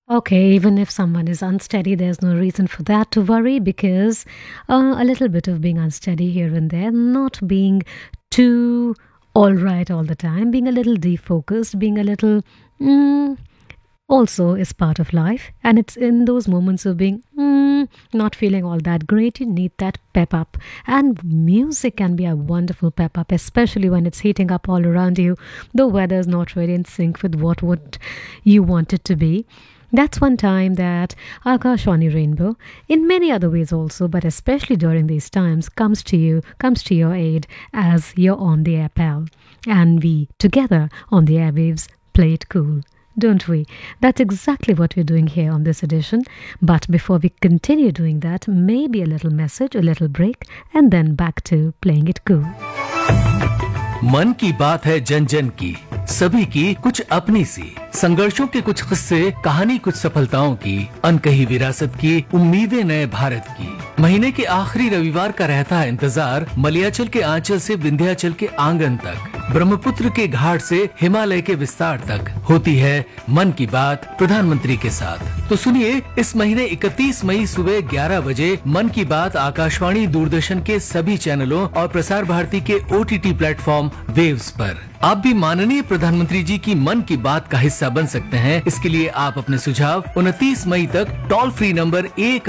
Okay, even if someone is unsteady, there's no reason for that to worry because a little bit of being unsteady here and there, not being too all right all the time, being a little defocused, being a little mm, also is part of life. And it's in those moments of being not feeling all that great, you need that pep up. And music can be a wonderful pep up, especially when it's heating up all around you. The weather's not really in sync with what you want it to be. That's one time that Akashwani Rainbow, in many other ways also, but especially during these times, comes to your aid as you're on the air pal. And we, together on the airwaves, play it cool. Don't we? That's exactly what we're doing here on this edition. But before we continue doing that, maybe a little message, a little break, and then back to playing it cool. मन की बात है जन जन की, सभी की कुछ अपनी सी, संघर्षों के कुछ किस्से, कहानी कुछ सफलताओं की, अनकही विरासत की, उम्मीदें नए भारत की। महीने के आखिरी रविवार का रहता है इंतजार, मलयाचल के आंचल से विंध्याचल के आंगन तक, ब्रह्मपुत्र के घाट से हिमालय के विस्तार तक होती है मन की बात प्रधानमंत्री के साथ। तो सुनिए, इस महीने 31 मई सुबह 11 बजे मन की बात आकाशवाणी, दूरदर्शन के सभी चैनलों और प्रसार भारती के OTT प्लेटफॉर्म वेव्स पर। आप भी माननीय प्रधानमंत्री जी की मन की बात का हिस्सा बन सकते हैं। इसके लिए आप अपने सुझाव 29 मई तक टोल फ्री नंबर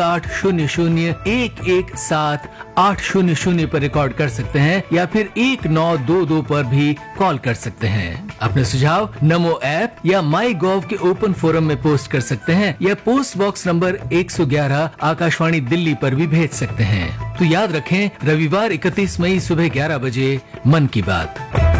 1800-117-800 पर रिकॉर्ड कर सकते हैं या फिर 1922 पर भी कॉल कर सकते हैं। अपने सुझाव नमो ऐप या माई गॉव के ओपन फोरम में पोस्ट कर सकते हैं या post box number 111 Akashvani Delhi पर भी भेज सकते हैं। तो याद रखें, रविवार 31 मई सुबह 11 बजे मन की बात।